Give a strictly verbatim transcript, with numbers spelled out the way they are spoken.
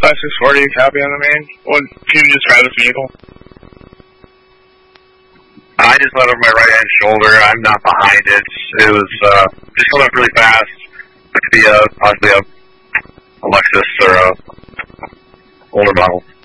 five six forty, copy on the main. What, can you describe this vehicle? I just let over my right hand shoulder. I'm not behind it. It was uh, just coming up really fast. It could be a, possibly a, a Lexus or a older model.